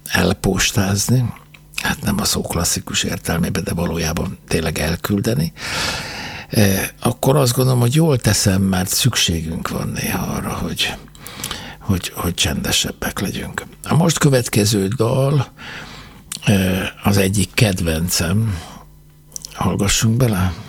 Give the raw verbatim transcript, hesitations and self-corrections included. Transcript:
elpostázni, hát nem a szó klasszikus értelmében, de valójában tényleg elküldeni, akkor azt gondolom, hogy jól teszem, mert szükségünk van néha arra, hogy, hogy, hogy csendesebbek legyünk. A most következő dal az egyik kedvencem. Hallgassunk bele?